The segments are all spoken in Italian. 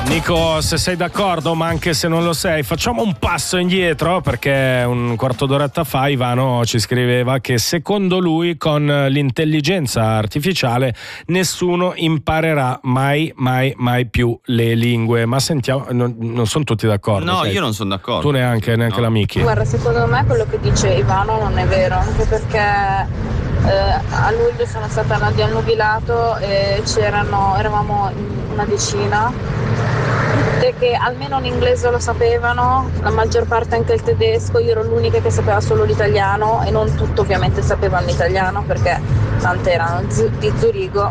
Nico, se sei d'accordo, ma anche se non lo sei, facciamo un passo indietro, perché un quarto d'oretta fa Ivano ci scriveva che secondo lui con l'intelligenza artificiale nessuno imparerà mai più le lingue. Ma sentiamo, non sono tutti d'accordo. No, io non sono d'accordo. Tu neanche no. l'Amici. Guarda, secondo me quello che dice Ivano non è vero, anche perché a luglio sono stata a Annubilato e eravamo una decina, tutte che almeno l'inglese lo sapevano, la maggior parte anche il tedesco. Io ero l'unica che sapeva solo l'italiano e non tutte ovviamente sapevano l'italiano perché tante erano di Zurigo,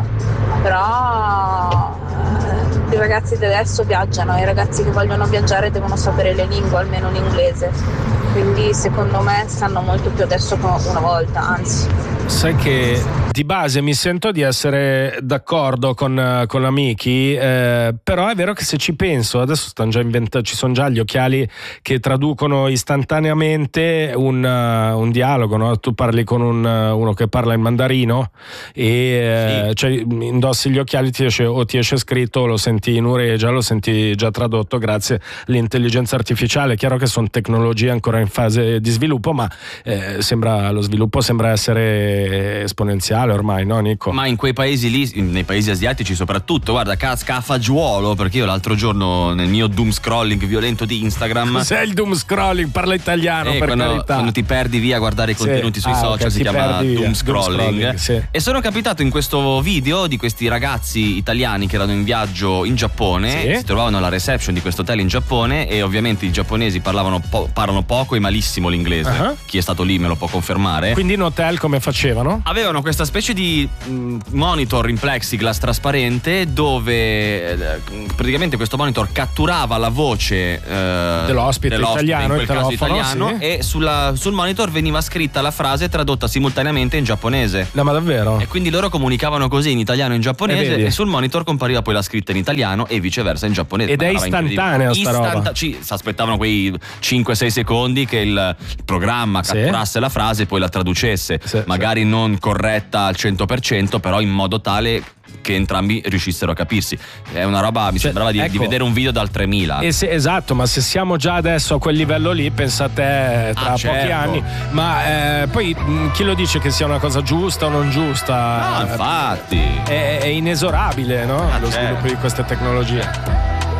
però i ragazzi di adesso viaggiano, i ragazzi che vogliono viaggiare devono sapere le lingue, almeno l'inglese, quindi secondo me stanno molto più adesso che una volta, anzi. Sai che di base mi sento di essere d'accordo con Amici, però è vero che se ci penso, adesso stanno già ci sono già gli occhiali che traducono istantaneamente un dialogo, no? Tu parli con uno che parla in mandarino e cioè, indossi gli occhiali, ti esce scritto, lo senti in uregia, lo senti già tradotto grazie all'intelligenza artificiale. È chiaro che sono tecnologie ancora in fase di sviluppo, ma lo sviluppo sembra essere esponenziale ormai, no Nico? Ma in quei paesi lì, nei paesi asiatici soprattutto, guarda, casca a fagiolo, perché io l'altro giorno nel mio doom scrolling violento di Instagram. Cos'è il doom scrolling? Parla italiano, per carità. Quando ti perdi via a guardare i contenuti sui social, okay, si chiama doom scrolling. Sì. E sono capitato in questo video di questi ragazzi italiani che erano in viaggio in Giappone, si trovavano alla reception di questo hotel in Giappone e ovviamente i giapponesi parlano poco e malissimo l'inglese. Chi è stato lì me lo può confermare. Quindi in hotel come facevano? Avevano questa specie di monitor in plexiglass trasparente dove praticamente questo monitor catturava la voce dell'ospite italiano, in quel caso italiano, e sul monitor veniva scritta la frase tradotta simultaneamente in giapponese. No, ma davvero? E quindi loro comunicavano così in italiano e in giapponese e sul monitor compariva poi la scritta in italiano e viceversa in giapponese. Ed è istantanea sta roba. Si aspettavano quei 5-6 secondi che il programma catturasse la frase e poi la traducesse, magari non corretta al 100%, però in modo tale che entrambi riuscissero a capirsi. È una roba, mi sembrava di vedere un video dal 3000. Esatto, ma se siamo già adesso a quel livello lì, pensa a te tra pochi anni. Ma poi chi lo dice che sia una cosa giusta o non giusta? No, infatti è inesorabile, no? Lo sviluppo di queste tecnologie.